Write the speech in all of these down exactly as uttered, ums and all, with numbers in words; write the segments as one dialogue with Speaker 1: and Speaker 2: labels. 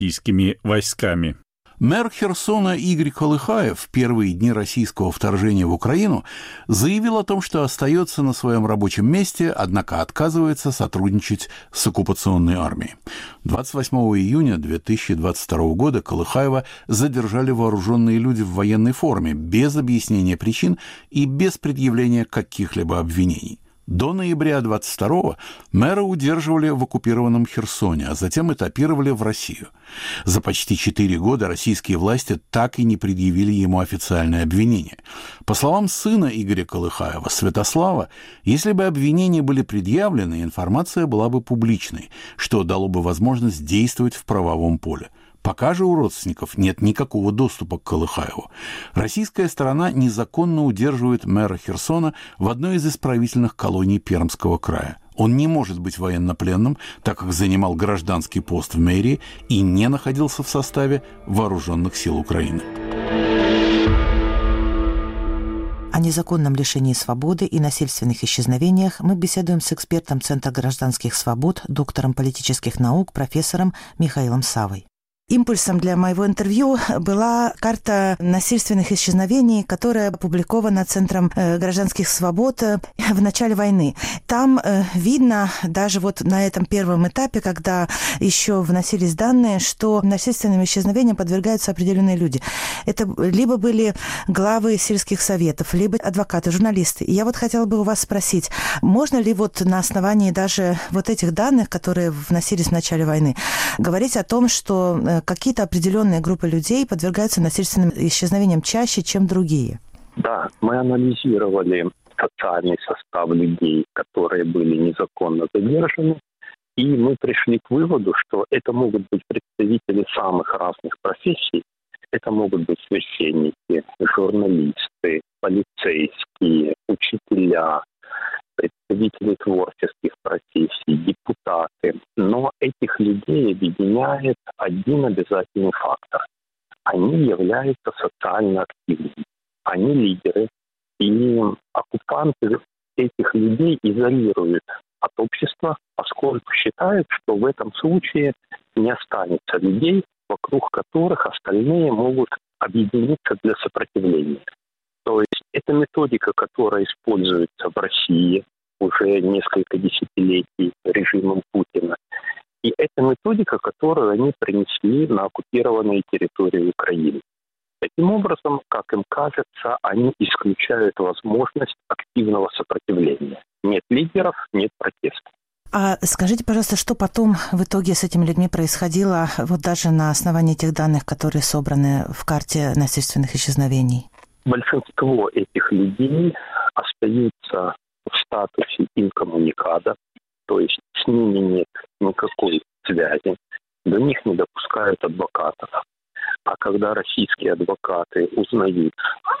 Speaker 1: российскими войсками.
Speaker 2: Мэр Херсона Игорь Колыхаев в первые дни российского вторжения в Украину заявил о том, что остается на своем рабочем месте, однако отказывается сотрудничать с оккупационной армией. двадцать восьмого июня две тысячи двадцать второго года Колыхаева задержали вооруженные люди в военной форме без объяснения причин и без предъявления каких-либо обвинений. До ноября двадцать второго мэра удерживали в оккупированном Херсоне, а затем этапировали в Россию. За почти четыре года российские власти так и не предъявили ему официальное обвинение. По словам сына Игоря Колыхаева, Святослава, если бы обвинения были предъявлены, информация была бы публичной, что дало бы возможность действовать в правовом поле. Пока же у родственников нет никакого доступа к Колыхаеву. Российская сторона незаконно удерживает мэра Херсона в одной из исправительных колоний Пермского края. Он не может быть военнопленным, так как занимал гражданский пост в мэрии и не находился в составе вооруженных сил Украины.
Speaker 3: О незаконном лишении свободы и насильственных исчезновениях мы беседуем с экспертом Центра гражданских свобод, доктором политических наук, профессором Михаилом Савой. Импульсом для моего интервью была карта насильственных исчезновений, которая опубликована Центром гражданских свобод в начале войны. Там видно, даже вот на этом первом этапе, когда еще вносились данные, что насильственным исчезновениям подвергаются определенные люди. Это либо были главы сельских советов, либо адвокаты, журналисты. И я вот хотела бы у вас спросить, можно ли вот на основании даже вот этих данных, которые вносились в начале войны, говорить о том, что какие-то определенные группы людей подвергаются насильственным исчезновениям чаще, чем другие?
Speaker 4: Да, мы анализировали социальный состав людей, которые были незаконно задержаны, и мы пришли к выводу, что это могут быть представители самых разных профессий. Это могут быть священники, журналисты, полицейские, учителя, представители творческих профессий, депутаты. Но этих людей объединяет один обязательный фактор. Они являются социально активными. Они лидеры. И оккупанты этих людей изолируют от общества, поскольку считают, что в этом случае не останется людей, вокруг которых остальные могут объединиться для сопротивления. То есть это методика, которая используется в России уже несколько десятилетий режимом Путина. И это методика, которую они принесли на оккупированные территории Украины. Таким образом, как им кажется, они исключают возможность активного сопротивления. Нет лидеров, нет протеста.
Speaker 3: А скажите, пожалуйста, что потом в итоге с этими людьми происходило, вот даже на основании тех данных, которые собраны в карте насильственных исчезновений?
Speaker 4: Большинство этих людей остаются в статусе инкоммуникада, то есть с ними нет никакой связи, до них не допускают адвокатов. А когда российские адвокаты узнают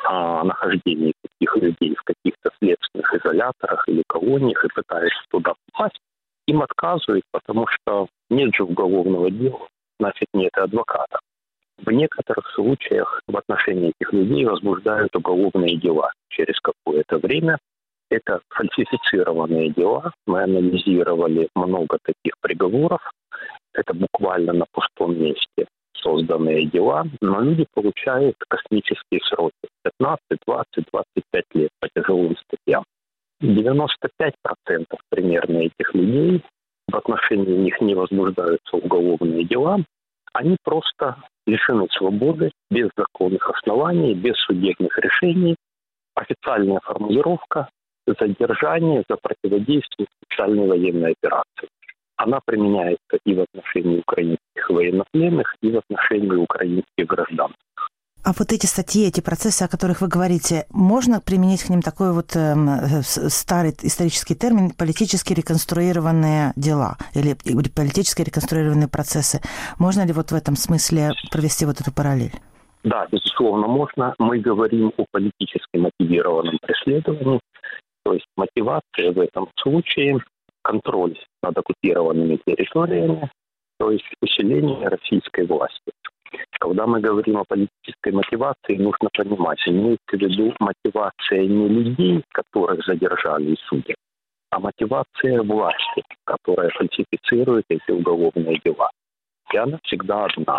Speaker 4: о нахождении таких людей в каких-то следственных изоляторах или колониях и пытаются туда попасть, им отказывают, потому что нет же уголовного дела, значит нет и адвоката. В некоторых случаях в отношении этих людей возбуждают уголовные дела. Через какое-то время это фальсифицированные дела. Мы анализировали много таких приговоров. Это буквально на пустом месте созданные дела, но люди получают космические сроки пятнадцать, двадцать, двадцать пять лет по тяжелым статьям. девяносто пять процентов примерно этих людей, в отношении них не возбуждаются уголовные дела, они просто лишены свободы без законных оснований, без судебных решений. Официальная формулировка – задержание за противодействие специальной военной операции. Она применяется и в отношении украинских военнопленных, и в отношении украинских граждан.
Speaker 3: А вот эти статьи, эти процессы, о которых вы говорите, можно применить к ним такой вот э, старый исторический термин «политически реконструированные дела» или «политически реконструированные процессы». Можно ли вот в этом смысле провести вот эту параллель?
Speaker 4: Да, безусловно, можно. Мы говорим о политически мотивированном преследовании. То есть мотивация в этом случае – контроль над оккупированными территориями, то есть усиление российской власти. Когда мы говорим о политической мотивации, нужно понимать, имеется в виду мотивация не людей, которых задержали и судят, а мотивация власти, которая фальсифицирует эти уголовные дела. и она всегда одна.